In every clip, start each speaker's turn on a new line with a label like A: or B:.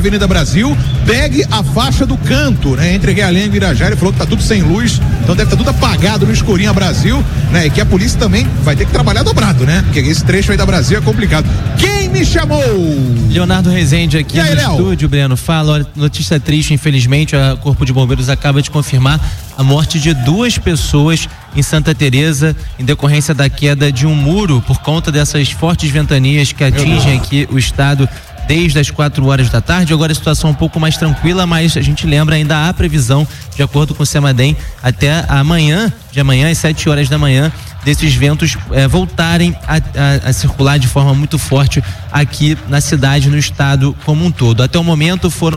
A: Avenida Brasil, pegue a faixa do canto, né? Entre Realengo e Irajá. Ele falou que tá tudo sem luz, então deve estar tudo apagado no escurinho a Brasil, né? E que a polícia também vai ter que trabalhar dobrado, né? Porque esse trecho aí da Brasil é complicado. Quem me chamou?
B: Leonardo Rezende aqui no estúdio, Breno. Fala, notícia triste, infelizmente, o Corpo de Bombeiros acaba de confirmar a morte de 2 pessoas em Santa Teresa em decorrência da queda de um muro por conta dessas fortes ventanias que atingem aqui o estado desde as 4 horas da tarde. Agora a situação é um pouco mais tranquila, mas a gente lembra, ainda há previsão, de acordo com o CEMADEM, até amanhã, às 7 horas da manhã, desses ventos voltarem a circular de forma muito forte aqui na cidade, no estado como um todo. Até o momento foram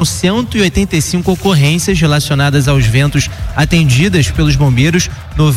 B: 185 ocorrências relacionadas aos ventos atendidas pelos bombeiros,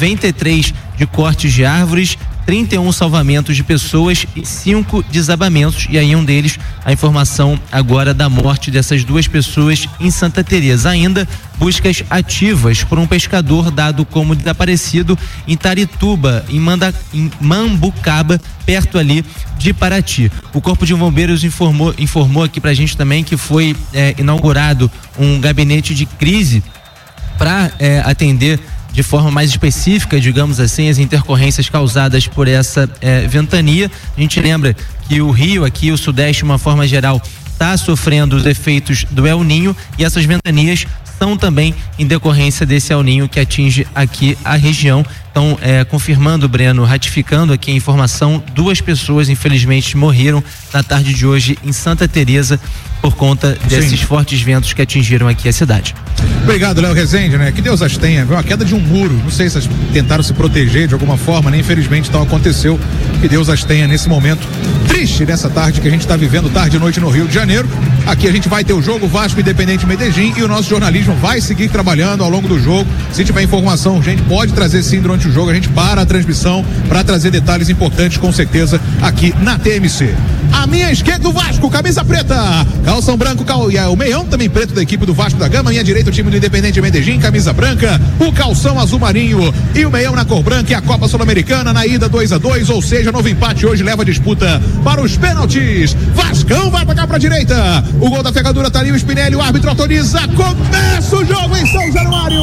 B: 93 de cortes de árvores, 31 salvamentos de pessoas e 5 desabamentos, e aí um deles, a informação agora da morte dessas 2 pessoas em Santa Teresa. Ainda buscas ativas por um pescador dado como desaparecido em Tarituba, em Mambucaba, perto ali de Paraty. O Corpo de Bombeiros informou aqui pra gente também que foi inaugurado um gabinete de crise para atender de forma mais específica, digamos assim, as intercorrências causadas por essa ventania. A gente lembra que o Rio, aqui o Sudeste, de uma forma geral, está sofrendo os efeitos do El Ninho, e essas ventanias são também em decorrência desse El Ninho que atinge aqui a região. Então, confirmando, Breno, ratificando aqui a informação, 2 pessoas infelizmente morreram na tarde de hoje em Santa Teresa por conta desses fortes ventos que atingiram aqui a cidade.
A: Obrigado, Léo Rezende, né? Que Deus as tenha, viu? A queda de um muro, não sei se eles tentaram se proteger de alguma forma, né? Infelizmente tal aconteceu. Que Deus as tenha nesse momento triste, nessa tarde que a gente está vivendo, tarde e noite no Rio de Janeiro. Aqui a gente vai ter o jogo Vasco Independente Medellín, e o nosso jornalismo vai seguir trabalhando ao longo do jogo. Se tiver informação urgente, pode trazer sim durante o jogo. A gente para a transmissão para trazer detalhes importantes, com certeza, aqui na TMC. À minha esquerda, o Vasco, camisa preta, calção branco, o meião também preto da equipe do Vasco da Gama. À minha direita, o time do Independente Medellín, camisa branca, o calção azul marinho e o meião na cor branca. E a Copa Sul-Americana na ida 2-2, ou seja, novo empate hoje leva a disputa para os pênaltis. Vascão vai pra cá pra direita, o gol da pegadura tá ali, o Spinelli, o árbitro autoriza, começa o jogo em São Januário.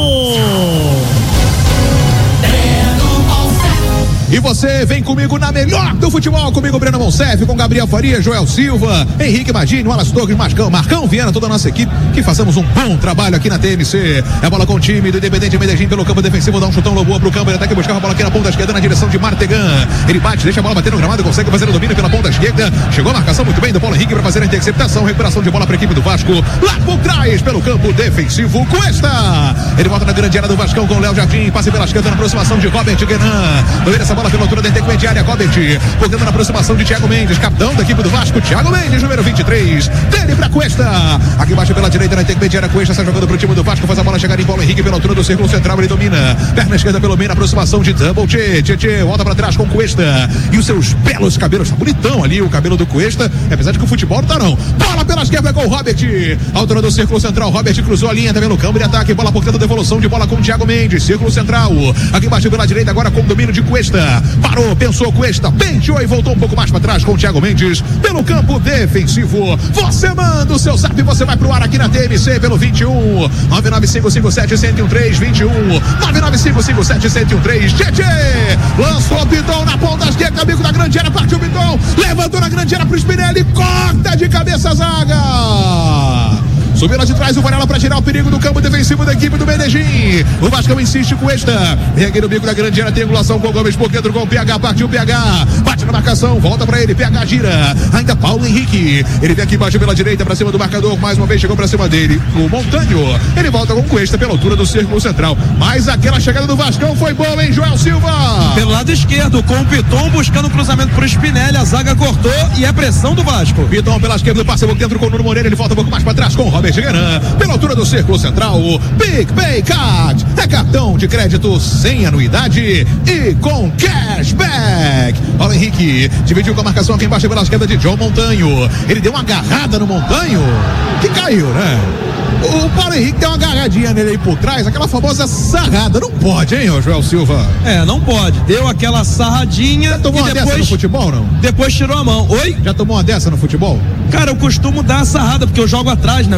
A: E você vem comigo na melhor do futebol, comigo Breno Monsef, com Gabriel Faria, Joel Silva, Henrique Magini, Wallace Torres, Marcão Viana, toda a nossa equipe, que façamos um bom trabalho aqui na TMC. É a bola com o time do Independente Medellín pelo campo defensivo, dá um chutão Loboa pro campo, ele ataque, buscava a bola aqui na ponta esquerda na direção de Martegan. Ele bate, deixa a bola bater no gramado, consegue fazer o domínio pela ponta esquerda. Chegou a marcação muito bem do Paulo Henrique para fazer a interceptação, recuperação de bola para a equipe do Vasco. Lá por trás, pelo campo defensivo, Cuesta. Ele volta na grande área do Vascão com o Léo Jardim, passe pela esquerda na aproximação de Robert Guenan. Domina essa bola pela altura da intermediária, Robert, correndo na aproximação de Thiago Mendes, capitão da equipe do Vasco, Thiago Mendes, número 23, dele pra Cuesta, aqui embaixo pela direita na intermediária, Cuesta está jogando pro time do Vasco, faz a bola chegar em Paulo Henrique pela altura do círculo central, ele domina, perna esquerda pelo meio, na aproximação de Double Tchê, volta pra trás com Cuesta, e os seus belos cabelos, tá bonitão ali o cabelo do Cuesta, apesar de que o futebol não tá não, bola pela esquerda com o Robert, altura do círculo central, Robert cruzou a linha, também no campo de ataque, bola por canto, devolução de bola com o Thiago Mendes, círculo central, aqui embaixo pela direita, agora com o domínio de Cuesta, parou, pensou Cuesta, penteou e voltou um pouco mais para trás com o Thiago Mendes pelo campo defensivo. Você manda o seu zap, você vai pro ar aqui na TMC pelo 21 99557-1013 21 99557-1013. Tchê, lançou o Piton na ponta esquerda, amigo da grande área, partiu o Piton, levantou na grande área pro Spinelli, corta de cabeça a zaga. Subiu lá de trás o Varela para tirar o perigo do campo defensivo da equipe do Medellín. O Vascão insiste com esta. Vem aqui no bico da grande área, triangulação com o Gomes por dentro com o PH. Partiu o PH. Bate na marcação, volta para ele. PH gira. Ainda Paulo Henrique. Ele vem aqui embaixo pela direita para cima do marcador. Mais uma vez chegou para cima dele. O Montanho. Ele volta com Cuesta pela altura do círculo central. Mas aquela chegada do Vascão foi boa, hein, Joel Silva?
C: Pelo lado esquerdo, com o Piton buscando o cruzamento pro Spinelli. A zaga cortou e é pressão do Vasco.
A: Piton pela esquerda, passa por dentro com o Nuno Moreira. Ele volta um pouco mais para trás com o Robert Guenan. Pela altura do círculo central, o Big Pay Card é cartão de crédito sem anuidade e com cashback. Paulo Henrique dividiu com a marcação aqui embaixo pela esquerda de John Montanho. Ele deu uma agarrada no Montanho que caiu, né? O Paulo Henrique deu uma agarradinha nele aí por trás, aquela famosa sarrada. Não pode, hein, Joel Silva?
C: Não pode. Deu aquela sarradinha.
A: Já tomou uma dessa no futebol, não?
C: Depois tirou a mão. Oi?
A: Já tomou uma dessa no futebol?
C: Cara, eu costumo dar a sarrada porque eu jogo atrás, né?